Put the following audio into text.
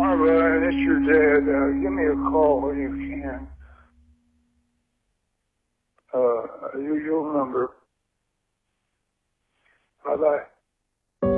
Barbara, it's your dad. Give me a call when you can. Usual number. Bye-bye.